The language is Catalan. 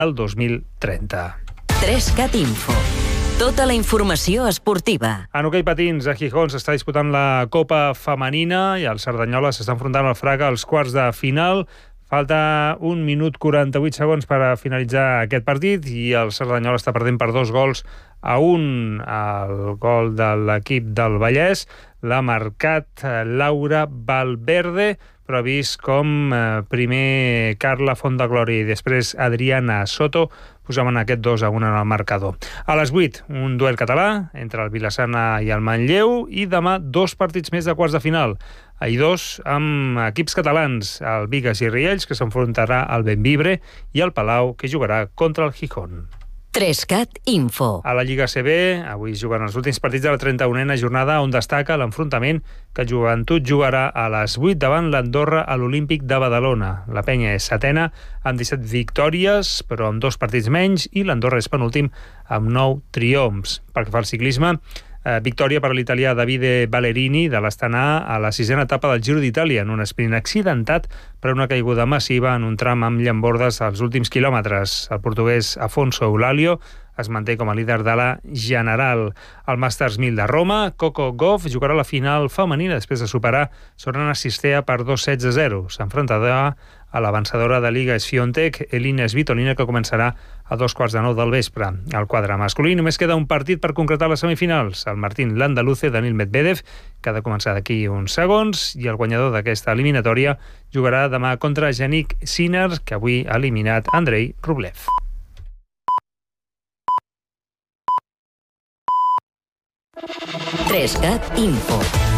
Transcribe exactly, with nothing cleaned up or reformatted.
el dos mil trenta. tres cat Info. Tota la informació esportiva. En hoquei patins, a Gijón s'està disputant la Copa Femenina i el Cerdanyola s'està enfrontant al Fraga als quarts de final. Falta un minut quaranta-vuit segons per a finalitzar aquest partit i el Cerdanyola està perdent per dos gols a un. El gol de l'equip del Vallès l'ha marcat Laura Valverde, però ha vist com eh, primer Carla Fontaglori i després Adriana Soto posaven aquest dos a un en el marcador. A les vuit, un duel català entre el Vilassana i el Manlleu i demà dos partits més de quarts de final. Ahir dos amb equips catalans, el Bigues i Riells, que s'enfrontarà al Bembibre, i el Palau, que jugarà contra el Gijón. tres cat Info. A la Lliga A C B, avui juguen els últims partits de la trenta-unena jornada, on destaca l'enfrontament que Joventut jugarà a les vuit davant l'Andorra a l'Olímpic de Badalona. La Penya és setena amb disset victòries, però amb dos partits menys, i l'Andorra és penúltim amb nou triomfs. Pel que fa al ciclisme, Eh, victòria per a l'italià Davide Ballerini de l'Astana a la sisena etapa del Giro d'Itàlia en un sprint accidentat per una caiguda massiva en un tram amb llambordes als últims quilòmetres. El portuguès Afonso Eulalio es manté com a líder de la general. Al Masters mil de Roma, Coco Gauff jugarà la final femenina després de superar Sorana Cistea per dos sets a zero. S'enfrontarà a l'avançadora de Liga Swiatek, Elina Svitolina, que començarà a dos quarts de nou del vespre. Al quadre masculí només queda un partit per concretar les semifinals. El Martín Landaluce, Daniil Medvedev, que ha de començar d'aquí uns segons, i el guanyador d'aquesta eliminatòria jugarà demà contra Jannik Sinner, que avui ha eliminat Andrei Rublev. tres cat Info.